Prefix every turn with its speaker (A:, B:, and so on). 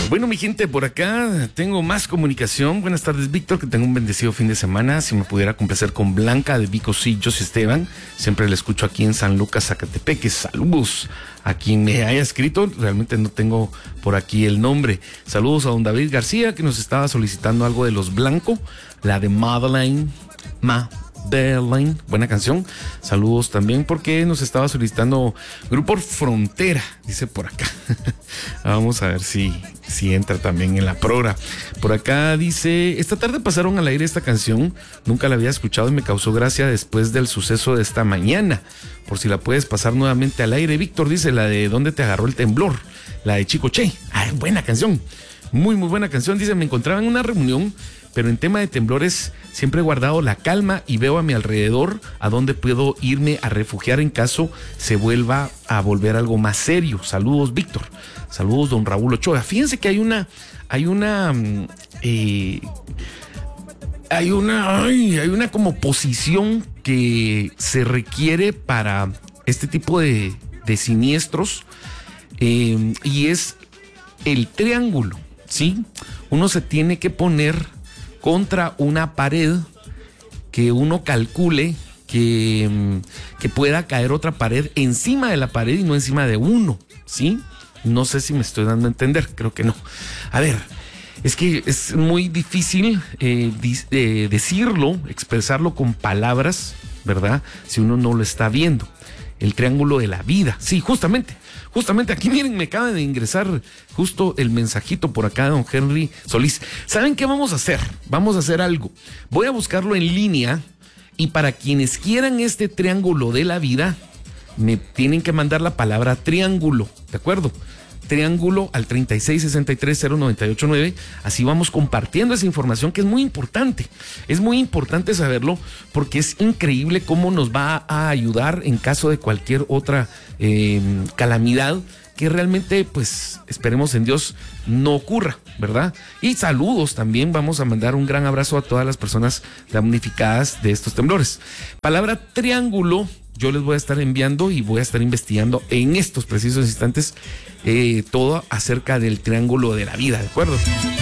A: Bueno, mi gente, por acá tengo más comunicación. Buenas tardes, Víctor, que tengo un bendecido fin de semana. Si me pudiera complacer con Blanca de Vicosillos Esteban, siempre la escucho aquí en San Lucas, Zacatepeque. Saludos a quien me haya escrito, realmente no tengo por aquí el nombre. Saludos a don David García, que nos estaba solicitando algo de Los Blanco, la de Madeleine, buena canción. Saludos también porque nos estaba solicitando Grupo Frontera, dice por acá. Vamos a ver si entra también en la progra. Por acá dice: esta tarde pasaron al aire esta canción, nunca la había escuchado y me causó gracia después del suceso de esta mañana. Por si la puedes pasar nuevamente al aire, Víctor, dice la de ¿Dónde te agarró el temblor? La de Chico Che. Buena canción. Muy buena canción. Dice: me encontraba en una reunión, pero en tema de temblores siempre he guardado la calma y veo a mi alrededor a dónde puedo irme a refugiar en caso se vuelva a volver algo más serio. Saludos, Víctor. Saludos, don Raúl Ochoa. Fíjense que hay una como posición que se requiere para este tipo de siniestros, y es el triángulo, ¿sí? Uno se tiene que poner contra una pared que uno calcule que pueda caer otra pared encima de la pared y no encima de uno, ¿sí? No sé si me estoy dando a entender, creo que no. A ver, es que es muy difícil decirlo, expresarlo con palabras, ¿verdad? Si uno no lo está viendo. El triángulo de la vida, sí, justamente aquí, miren, me acaba de ingresar justo el mensajito por acá de don Henry Solís. ¿Saben qué vamos a hacer? Vamos a hacer algo. Voy a buscarlo en línea y para quienes quieran este triángulo de la vida, me tienen que mandar la palabra triángulo, ¿de acuerdo? Triángulo al 36630989. Así vamos compartiendo esa información que es muy importante. Es muy importante saberlo porque es increíble cómo nos va a ayudar en caso de cualquier otra calamidad que realmente, pues, esperemos en Dios no ocurra, ¿verdad? Y saludos también, vamos a mandar un gran abrazo a todas las personas damnificadas de estos temblores. Palabra triángulo, yo les voy a estar enviando y voy a estar investigando en estos precisos instantes todo acerca del triángulo de la vida, ¿de acuerdo?